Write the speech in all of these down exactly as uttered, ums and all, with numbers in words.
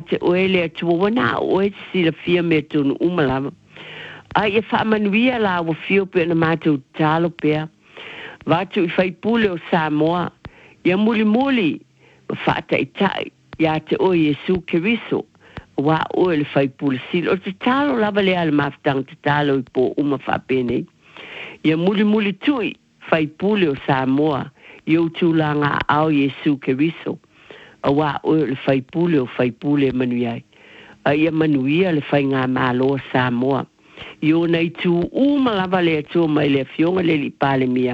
te oe le atua wana oe si la fia me tonu umalama. Ai e whaamanuia la wa fio pe na mātou talo pea. Vatu i whaipule o Samoa. Ia muli muli ma whaata i tai. Ia te oe Yesu Keriso. Wa oe le whaipule sila. O te talo lava lea le mafutang te talo i po uma whapene. Ia muli muli tui whaipule o Samoa. Iau tūlanga au Yesu Keriso. A wa oe le whaipule o whaipule manuiai. A ia manuia le whainga māloa Samoa. Io nei tu uma lava le atua mai le fionga le li pale mia.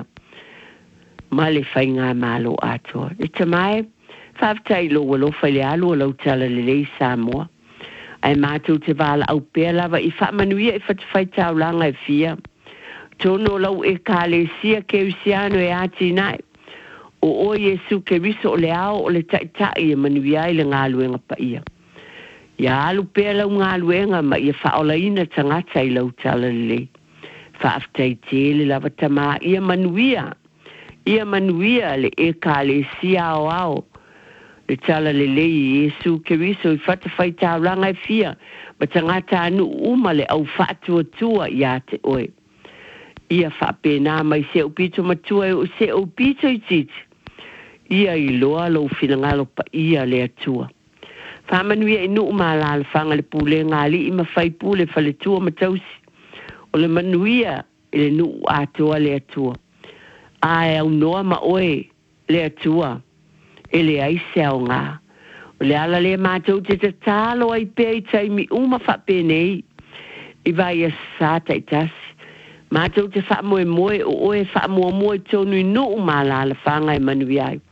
Ma le whainga malo atua. E tamai, whaftai lo walo whaile alu o lau tala le lei Samoa. Ai mātou te wala au pēr lava i whamanuia i whatawhai tau langa e fia. Tono lau e ka le sia ke usiano e ati nai. O o Yesu ke riso o le ao o le taitai e manuia i le ngāluenga pa ia. Ia alu pēr lau ngā luenga ma ia whaolaina tangata i lau tala le. Whaaftai tele lava tama ia manuia. Ia manuia le e ka le sia ao ao. Le tala le le i Yesu Keriso i whatawhai tau ranga e fia. Ma tangata anu uma le au whaatua tua ia te oe. Ia whapena mai se upito matua e o se upito i titi. Ia i loa lau finangalo pa ia le atua. Whamanuia i nuu maa la le whanga le pule ngā li i ma whai pule whale tua matausi. O le manuia i le nuu atua le atua. Ai au noa ma oe le atua. E le aise au ngā. O le ala le mātou te te talo ai pēi i taimi uma whapenei. I vai a sāta i tasi. Mātou te whamoe moe o oe whamoe moe tonu i nuu maa la le whanga i manuia ai.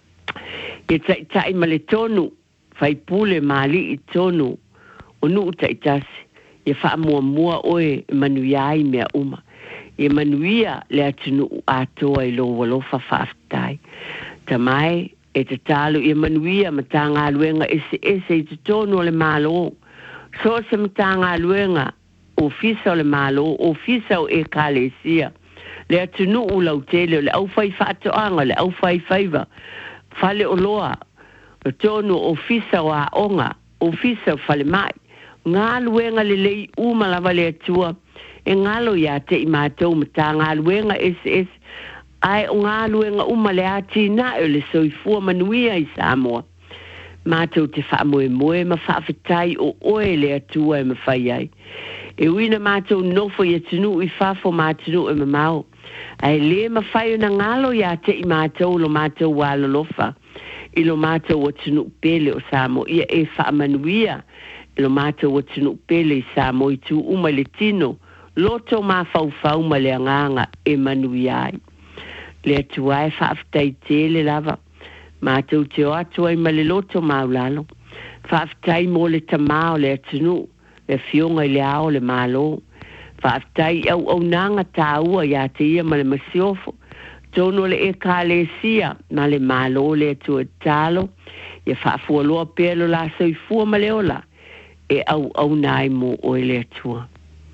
I tai tai ma le tonu. Fai pule mali i tonu o nuu taitasi. Ia wha mua mua oe e manuiai mea uma. Ia manuia le atunu atoa i lo walofa whaaftai. Tamai e te talo ia manuia ma tā ngā luenga ese ese i te tonu o le malo. So se ma tā ngā luenga o fisa o le malo, o fisa o e kālesia. Le atunu u lau tele o le au fai whaatoanga, le au fai faiva. Fale o loa. O tonu ofisa o a onga, ofisa o fale mai. Ngā luenga le lei uma lava le atua. E ngalo ia te i mātou mata ngā luenga es es. Ai o ngā luenga uma le ati na o le soifua manuia i Samoa. Mātou te whaamoe moe ma whaafetai o oe le atua e ma whai ai. E uina mātou nofo i atunu i whafo mātunu e ma mau. Ai le ma whai o na ngalo ia te i mātou lo mātou walo lofa. I lo mātou o tunu pele o Samoa. Ia e whaamanuia. I lo mātou o tunu pele i Samoa i tu uma le tino. Loto mā whauwhau ma le anganga e manuiai. Le atua e whaaftai tele lava. Mātou te o atua i ma le loto maulalo. Whaaftai mo le tamao le atunu. Le fionga i le ao le malo. Whaaftai au au nanga tāua ia te ia ma le masiofo. Tono le e kālesia, ma le malo le tua talo, ia whaafua loa pēlo la soifua ma leola, e au au nai mo o le tua.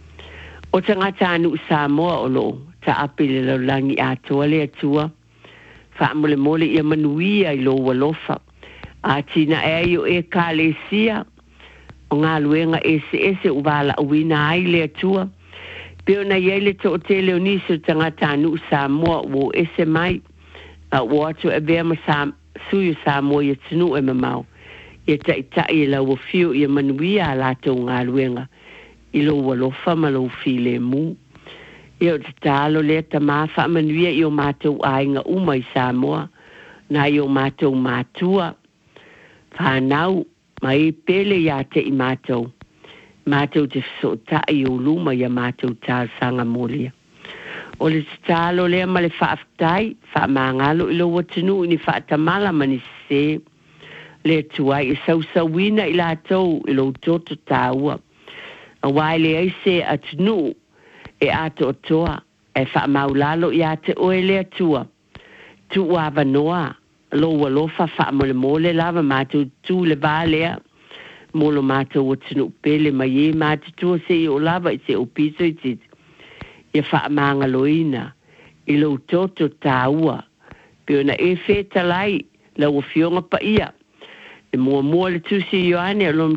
O tangata anu Samoa o lo, ta apele lau langi atoa le tua, whaamole mole ia manuia i lo walofa, a tina e ai o e kālesia, o ngā luenga ese ese uwala uwina ai le tua, Peo na iele to o te leoniso tangata anu Samoa wo ese mai. A wo atu e vea ma sa, suyu Samoa ia tunu e mamau. Ia ta ita i la wo fiu ia manuia la to ngā luenga. I lo walofa ma lo file mu. Ia o te talo lea ta mawha manuia i o mātou ainga uma i Samoa. Na i o mātou mātua. Whanau ma i pele ia te i mātou. Mātou te so ta i o luma ia mātou tā sanga molia. O le talo lea ma le whaaftai, whaamangalo i lo watinu i ni whaatamala mani se. Le tuai i sausawina i la tau i lo toto tāua. A wai le aise atinu e ato toa e whaamaulalo i ate oe le atua. Tu wava noa, lo walofa whaamole mole lava mātou tu le vālea. Molo mātou o tinu pele mai e mātou se i o lava i se o piso i tit. Ia whaamanga loina i lo toto tāua. Peo na e whetalai lau o fionga pa ia. E mua mua le tusi i oane alom